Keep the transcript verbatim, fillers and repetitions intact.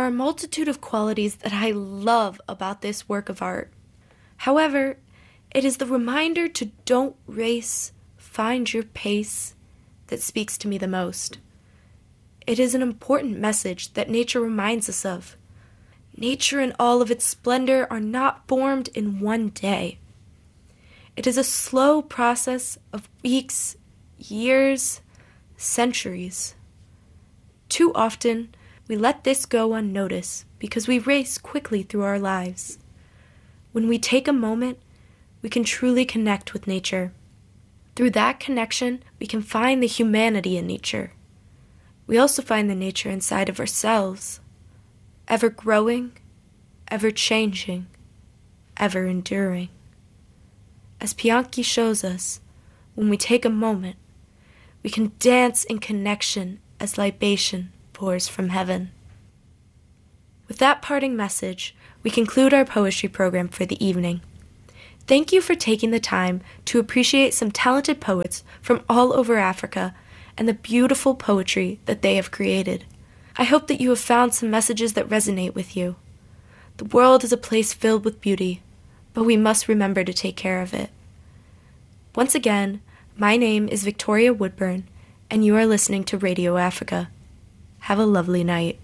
are a multitude of qualities that I love about this work of art. However, it is the reminder to don't race, find your pace that speaks to me the most. It is an important message that nature reminds us of. Nature in all of its splendor are not formed in one day. It is a slow process of weeks, years, centuries. Too often, we let this go unnoticed because we race quickly through our lives. When we take a moment, we can truly connect with nature. Through that connection, we can find the humanity in nature. We also find the nature inside of ourselves, ever growing, ever changing, ever enduring. As Bianchi shows us, when we take a moment, we can dance in connection as libation pours from heaven. With that parting message, we conclude our poetry program for the evening. Thank you for taking the time to appreciate some talented poets from all over Africa and the beautiful poetry that they have created. I hope that you have found some messages that resonate with you. The world is a place filled with beauty, but we must remember to take care of it. Once again, my name is Victoria Woodburn, and you are listening to Radio Africa. Have a lovely night.